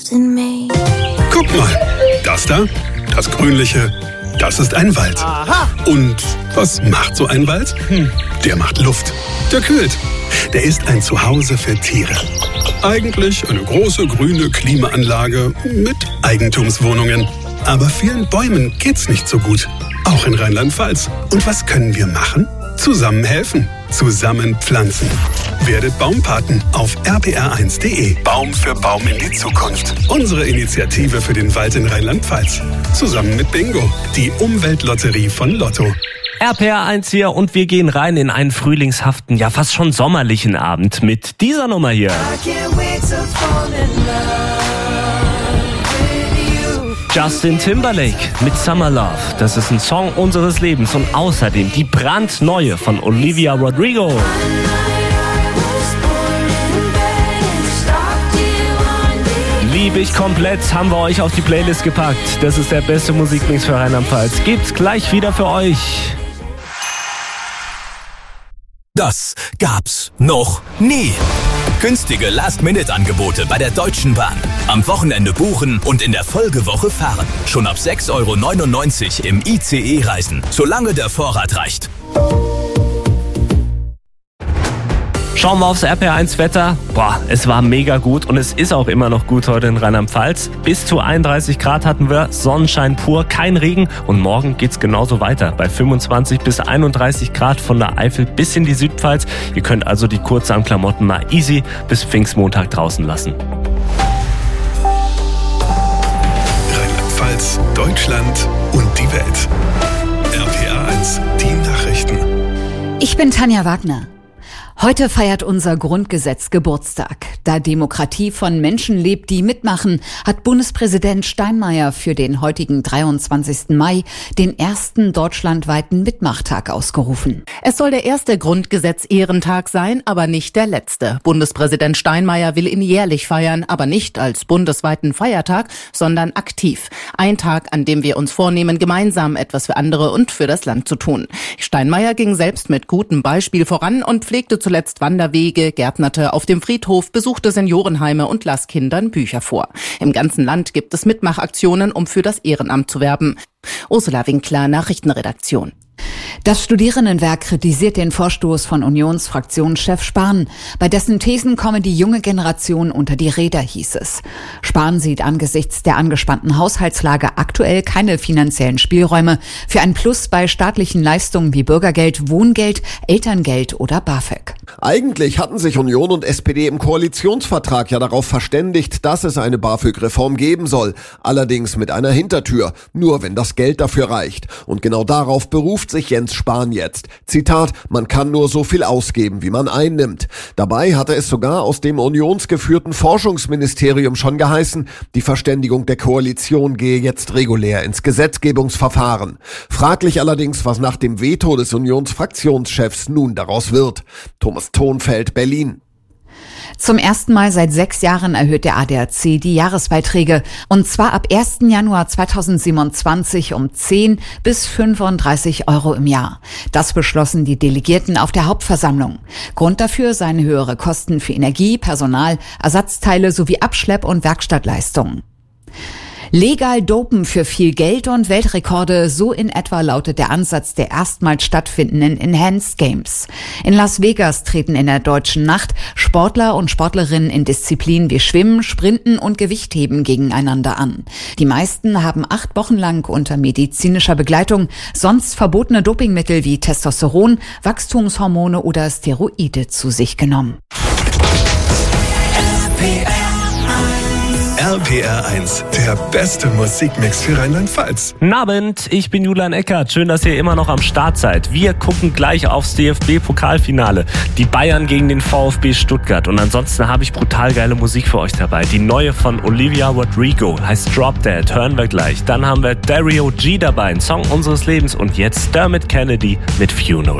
in me. Guck mal, das da, das Grünliche, das ist ein Wald. Aha. Und was macht so ein Wald? Der macht Luft, der kühlt. Der ist ein Zuhause für Tiere. Eigentlich eine große grüne Klimaanlage mit Eigentumswohnungen. Aber vielen Bäumen geht's nicht so gut. Auch in Rheinland-Pfalz. Und was können wir machen? Zusammen helfen. Zusammen pflanzen. Werdet Baumpaten auf rpr1.de. Baum für Baum in die Zukunft. Unsere Initiative für den Wald in Rheinland-Pfalz. Zusammen mit Bingo, die Umweltlotterie von Lotto. RPR1 hier und wir gehen rein in einen frühlingshaften, ja fast schon sommerlichen Abend mit dieser Nummer hier. Justin Timberlake mit Summer Love. Das ist ein Song unseres Lebens und außerdem die brandneue von Olivia Rodrigo. Liebe ich komplett, haben wir euch auf die Playlist gepackt. Das ist der beste Musikmix für Rheinland-Pfalz. Gibt's gleich wieder für euch. Das gab's noch nie. Günstige Last-Minute-Angebote bei der Deutschen Bahn. Am Wochenende buchen und in der Folgewoche fahren. Schon ab 6,99 € im ICE reisen, solange der Vorrat reicht. Schauen wir aufs RPR1 Wetter. Es war mega gut und es ist auch immer noch gut heute in Rheinland-Pfalz. Bis zu 31 Grad hatten wir, Sonnenschein pur, kein Regen und morgen geht's genauso weiter. Bei 25 bis 31 Grad von der Eifel bis in die Südpfalz. Ihr könnt also die Kurzarmklamotten mal easy bis Pfingstmontag draußen lassen. Rheinland-Pfalz, Deutschland und die Welt. RPR1, die Nachrichten. Ich bin Tanja Wagner. Heute feiert unser Grundgesetz Geburtstag. Da Demokratie von Menschen lebt, die mitmachen, hat Bundespräsident Steinmeier für den heutigen 23. Mai den ersten deutschlandweiten Mitmachtag ausgerufen. Es soll der erste Grundgesetz-Ehrentag sein, aber nicht der letzte. Bundespräsident Steinmeier will ihn jährlich feiern, aber nicht als bundesweiten Feiertag, sondern aktiv. Ein Tag, an dem wir uns vornehmen, gemeinsam etwas für andere und für das Land zu tun. Steinmeier ging selbst mit gutem Beispiel voran und pflegte zuletzt Wanderwege, gärtnerte auf dem Friedhof, besuchte Seniorenheime und las Kindern Bücher vor. Im ganzen Land gibt es Mitmachaktionen, um für das Ehrenamt zu werben. Ursula Winkler, Nachrichtenredaktion. Das Studierendenwerk kritisiert den Vorstoß von Unionsfraktionschef Spahn. Bei dessen Thesen komme die junge Generation unter die Räder, hieß es. Spahn sieht angesichts der angespannten Haushaltslage aktuell keine finanziellen Spielräume für ein Plus bei staatlichen Leistungen wie Bürgergeld, Wohngeld, Elterngeld oder BAföG. Eigentlich hatten sich Union und SPD im Koalitionsvertrag ja darauf verständigt, dass es eine BAföG-Reform geben soll. Allerdings mit einer Hintertür, nur wenn das Geld dafür reicht. Und genau darauf beruft sich Jens Spahn jetzt. Zitat, man kann nur so viel ausgeben, wie man einnimmt. Dabei hatte es sogar aus dem unionsgeführten Forschungsministerium schon geheißen, die Verständigung der Koalition gehe jetzt regulär ins Gesetzgebungsverfahren. Fraglich allerdings, was nach dem Veto des Unionsfraktionschefs nun daraus wird. Thomas Thonfeld, Berlin. Zum ersten Mal seit 6 Jahren erhöht der ADAC die Jahresbeiträge. Und zwar ab 1. Januar 2027 um 10 bis 35 € im Jahr. Das beschlossen die Delegierten auf der Hauptversammlung. Grund dafür seien höhere Kosten für Energie, Personal, Ersatzteile sowie Abschlepp- und Werkstattleistungen. Legal dopen für viel Geld und Weltrekorde, so in etwa lautet der Ansatz der erstmals stattfindenden Enhanced Games. In Las Vegas treten in der deutschen Nacht Sportler und Sportlerinnen in Disziplinen wie Schwimmen, Sprinten und Gewichtheben gegeneinander an. Die meisten haben 8 Wochen lang unter medizinischer Begleitung sonst verbotene Dopingmittel wie Testosteron, Wachstumshormone oder Steroide zu sich genommen. RPR1, der beste Musikmix für Rheinland-Pfalz. Guten Abend, ich bin Julian Eckert. Schön, dass ihr immer noch am Start seid. Wir gucken gleich aufs DFB-Pokalfinale. Die Bayern gegen den VfB Stuttgart. Und ansonsten habe ich brutal geile Musik für euch dabei. Die neue von Olivia Rodrigo heißt Drop Dead. Hören wir gleich. Dann haben wir Dario G dabei, ein Song unseres Lebens. Und jetzt Dermot Kennedy mit Funeral.